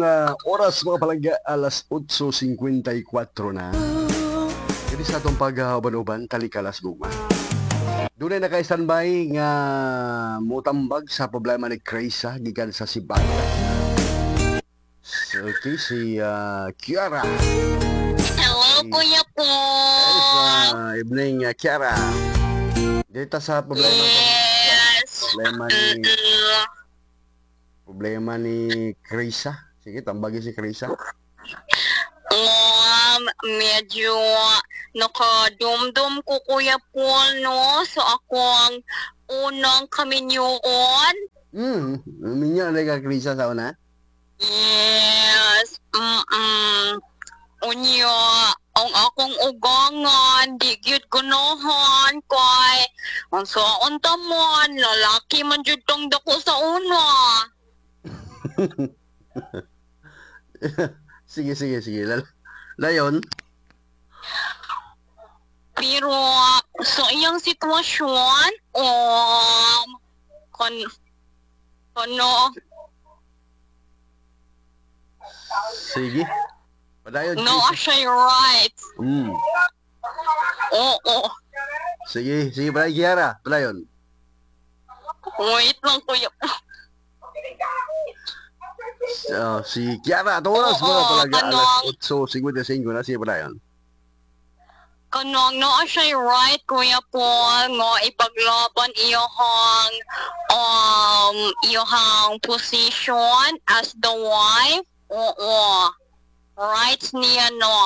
oras mga palangga, alas 8:54 na. Jadi sa atong paghahaban-uban, talikalas gugma. Doon ay naka-standby nga mutambag sa problema ni Krisa gikan sa Sibanda. So, okay, si Kiara. Hello, Kuya po. Yes, evening, Kiara. Dito sa Yes. Problema ni Krisa. Sige, tambagin si Krisa. Medyo nakadumdum ko, Kuya Paul, no? So, akong unang kaminyoon. Minyo na ka Krisa sa una? Yes. Unyo, ang akong ugangan, di gyud gunahan, kay ang saon tamon, lalaki man jud tong dako sa una. Sige. Layon? Pero sa iyang sitwasyon, Sige. Padayon. no, siya right. Oo. Sige, padayon, Kiara. Padayon. Wait lang, Kuya. Si Kiara, ito oras mo na talaga. Alas 8:55 na. Sige, padayon. Kanang no, siya right, Kuya Paul, nga ipaglaban iyong position as the wife. Oo. Rights niya, no.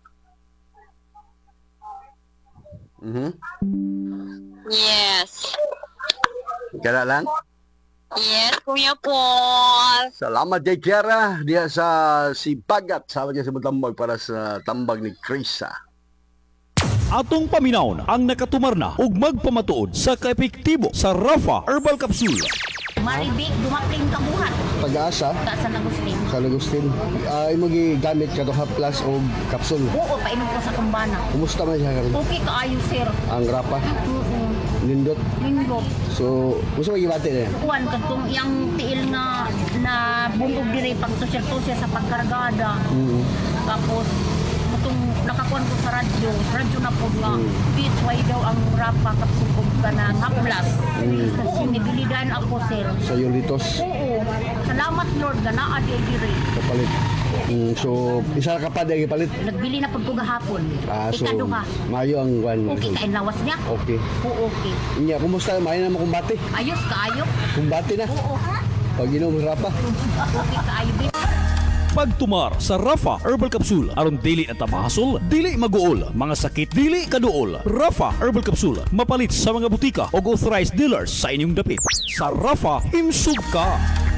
Yes. Kaya lang? Yes, Kuya Paul. Salamat kay Kiara. Diya sa si Bagat. Sama niya sa Matambag para sa tambag ni Krisa. Atong paminawon ang nakatumar na ug magpamatuod sa kaepektibo sa Rafa Herbal Capsule. Maribik, dumating kabuhat. Pag-asa Ka sa Agustin. sa Agustin. Imo gigamit ka to haplas o kapsul. Oo, painom ko sa kumbana. Kumusta man siya karon? Okay kaayo, sir. Ang rapa, Oo. nindot. Linggo. So, gusto mo gibati na. Kuwan katong iyang tiil nga na bungog diri pag tusir-tusir sa pagkargada. Tapos mutong nakakuan ko sa radyo na po nga. Beach why daw ang rapa kapsukog ka na haplas. Kasi nibilidan ako, sir. Sa Yolitos, Oo. Salamat Lord ganaa di diri. kapalit. So, isa ka pa dahil palit. Nagbili na pud ko gahapon. So, Ikaduha. mayo ang one. Okay kain lawas niya. Okay. Oo, okay. Inya, kumusta? Mayo na mo kumbati. Ayos kaayo. Kumbati na. Oo. Pag inom rapa. Okay kaayo. Pagtumar sa Rafa Herbal Capsule aron dili na tabahasol, dili maguol, mga sakit dili kaduol. Rafa Herbal Capsule mapalit sa mga butika o authorized dealers sa inyong dapit. Sa Rafa, himsog ka.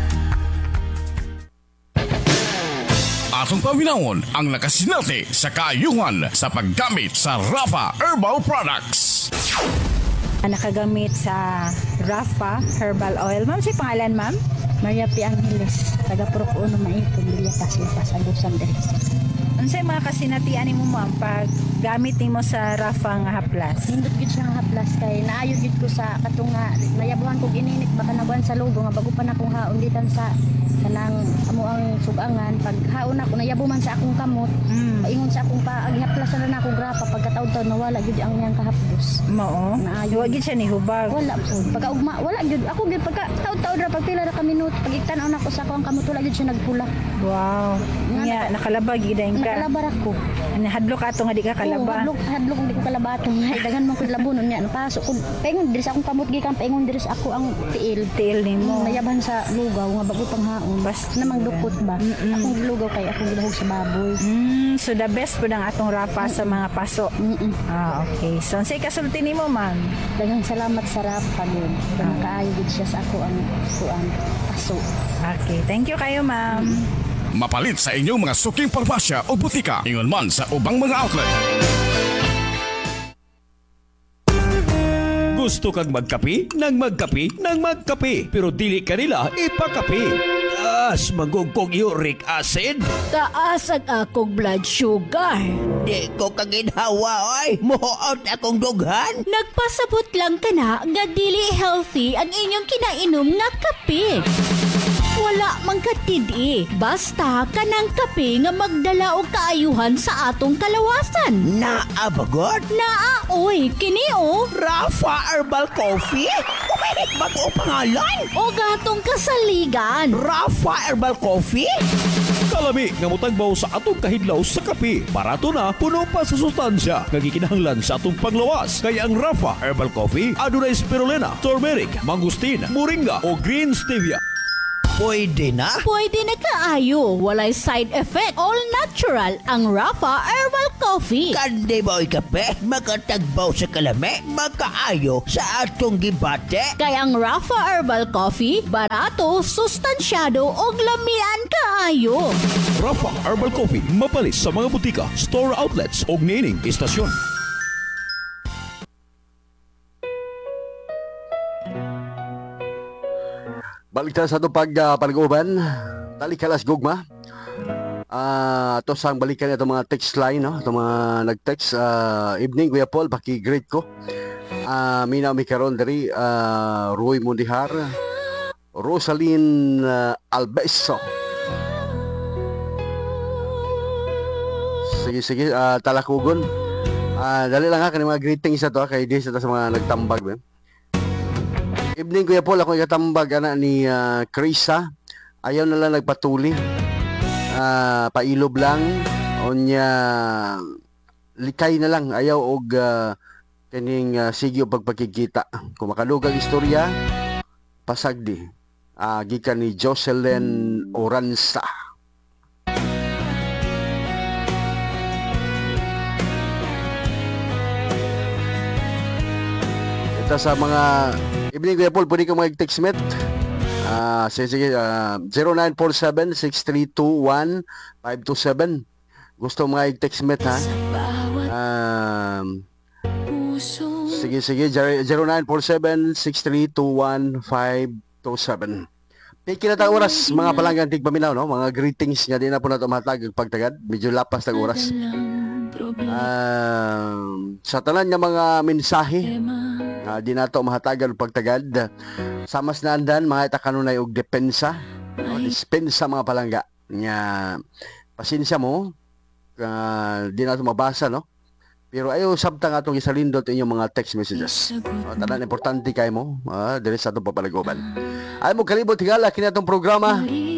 Atong paminawon ang nakasinati sa kaayuhan sa paggamit sa Rafa Herbal Products. Nakagamit sa Rafa Herbal Oil. Ma'am, si pangalan, ma'am? Maria P. Angeles, taga Procono Maipong, Bilitas, Lipas, Agusan, Dres. Unsay mga kasinatian nimo, ma'am, pag gamit nimo sa Rafa nga haplas? Nindot gid siya nga haplas kay naayo gid ko sa katunga nayabuhan kog ininit baka nabuhan sa lugo nga bago pa na akong haon ditan sa kanang amo ang sugangan pag haon ako nayabo man sa akong kamot paingon sa akong paagihaplas na akong grapa pagkataud-taud nawala gid ang yang kahapdos. Mao. Naayo Wa gid siya ni hubag. wala po pagkaugma wala gid ako gid pagka taud-taud ra pag pila ra ka minuto pag iktan-aw na ko sa akong kamot wala gid siya nagpula. Wow. Nya nakalaba gid dayon ka. Nakalabar ako. Hadlok ato nga di ka kalaba. Hadlok di ko kalabaton. Daghan man ko labunon niya. Napasok ko. Paingon diri sa akong kamot gikan, paingon diri sa ako ang tiil. Tiil nimo. Nayaban sa lugaw nga bago pang haon. Bas namang dukot ba? Akong lugaw kay akong gilahog sa baboy. So the best po ng atong Rafa sa mga paso. Okay. So say kasulti nimo, ma'am. Daghang salamat sa rap kanon. Kaayo gid siya sa ako ang kuan paso. Okay. Thank you kayo, ma'am. Mapalit sa inyong mga suking parmasya o butika, ingon man sa ubang mga outlet. Gusto kang magkape? Nang magkape. Pero dili kanila ipakape. Taas magugkong uric acid. Taas ang akong blood sugar. Di ko kaginhawa, oy. Muhuot akong dughan. Nagpasabot lang ka na nga dili healthy ang inyong kinainom nga kape. wala man katid basta kanang kape nga magdala og kaayuhan sa atong kalawasan. Naabagod? Oy, kini Rafa Herbal Coffee? Bago pangalan? o gatong kasaligan. Rafa Herbal Coffee? Kalami nga mutagbaw sa atong kahidlaw sa kape. Barato na, puno pa sa sustansya nga gikinahanglan sa atong panglawas. Kaya ang Rafa Herbal Coffee adunay spirulina, turmeric, mangustin, moringa o green stevia. Pwede na? Pwede na kaayo, walay side effect, all natural ang Rafa Herbal Coffee. Kandi ba oy kape? Makatagbaw sa kalami? Makaayo sa atong gibate? Kaya ang Rafa Herbal Coffee, barato, sustansyado og lamian kaayo. Rafa Herbal Coffee mapalis sa mga butika, store outlets o nining istasyon. Balik tayo sa itong pag-uban. Talikalas gugma. Ito sang balikan itong mga text line, no? Itong mga nag-text. Evening, Kuya Paul, paki-greet ko. Mina Mikaron dari, Roy Mundihar, Rosaline Albeso. Sige, talakugon. Dali lang ha, kanina mga greetings ito, kay di sa mga nagtambag. Evening, Kuya Paul, ako ikatambag ni Krisa. Ayaw na lang nagpatuli. Pailob lang. Onya, likay na lang. Ayaw og kaning sige o pagpakikita. Kung makalugang istorya, pasagdi. Gikan ni Jocelyn Oranza. Ito sa mga evening, Kuya Paul, pwede ka mag-text met. Sige, 0947-6321-527. Gusto mga i-text met, ha? Sige, 0947-6321-527. Piki na tayong oras, mga palanggang tigpaminaw, no? Mga greetings nga din na po na tumatag pagtagad. Medyo lapas ng oras. Sa tanan nga mga mensahe, di na ito mahatagan pagtagad. Sa mas naandan, mga itakanunay og depensa. Dispensa mga palangga. Nga, pasensya mo. Di na ito mabasa, no? Pero ayaw sabta nga itong isalindot inyong mga text messages. Tanan, importante kayo mo. Dili sa itong papalagoban. Ayaw mo kalibot higala, kinatong programa.